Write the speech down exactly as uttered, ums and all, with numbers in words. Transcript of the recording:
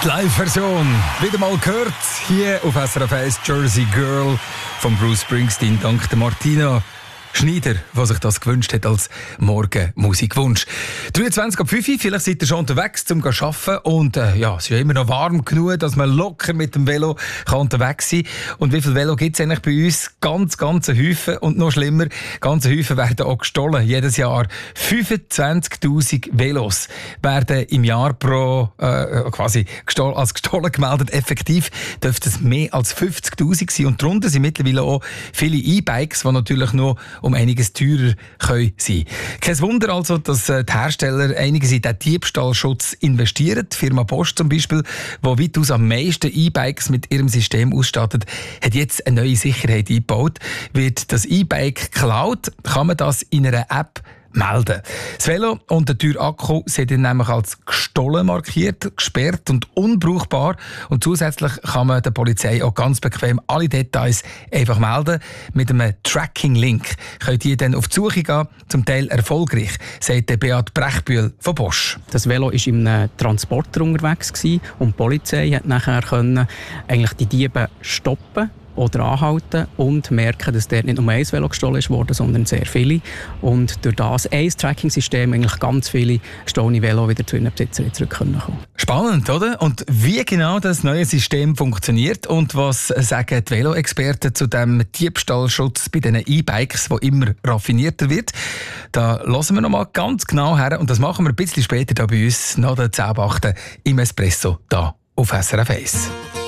Die Live-Version, wieder mal gehört, hier auf S R F eins Jersey Girl von Bruce Springsteen, dank der Martina Schneider, der sich das gewünscht hat als Morgenmusikwunsch. dreiundzwanzig ab fünf Uhr, vielleicht seid ihr schon unterwegs, um zu arbeiten. Und äh, ja, es ist ja immer noch warm genug, dass man locker mit dem Velo kann unterwegs sein kann. Und wie viel Velo gibt es eigentlich bei uns? Ganz, ganz Häufen. Und noch schlimmer, ganze Häufen werden auch gestohlen. Jedes Jahr fünfundzwanzigtausend Velos werden im Jahr pro äh, quasi gestohlen, als gestohlen gemeldet. Effektiv dürfte es mehr als fünfzigtausend sein. Und darunter sind mittlerweile auch viele E-Bikes, die natürlich noch um einiges teurer können sein. Kein Wunder also, dass die Hersteller einiges in den Diebstahlschutz investieren. Die Firma Bosch zum Beispiel, die weitaus am meisten E-Bikes mit ihrem System ausstattet, hat jetzt eine neue Sicherheit eingebaut. Wird das E-Bike geklaut, kann man das in einer App melden. Das Velo und der teure Akku sind dann nämlich als gestohlen markiert, gesperrt und unbrauchbar. Und zusätzlich kann man der Polizei auch ganz bequem alle Details einfach melden. Mit einem Tracking-Link könnt ihr dann auf die Suche gehen, zum Teil erfolgreich, sagt Beat Brechbühl von Bosch. Das Velo war in einem Transporter unterwegs gewesen, und die Polizei hat nachher können eigentlich die Diebe stoppen oder anhalten und merken, dass dort nicht nur ein Velo gestohlen wurde, sondern sehr viele. Und durch das ein Tracking-System eigentlich ganz viele gestohlene Velo wieder zu ihren Besitzern zurückkommen können. Spannend, oder? Und wie genau das neue System funktioniert und was sagen die Velo-Experten zu dem Diebstahlschutz bei diesen E-Bikes, der immer raffinierter wird, da hören wir noch mal ganz genau her. Und das machen wir ein bisschen später da bei uns, nach der zehn Uhr acht im Espresso, da auf S R F eins.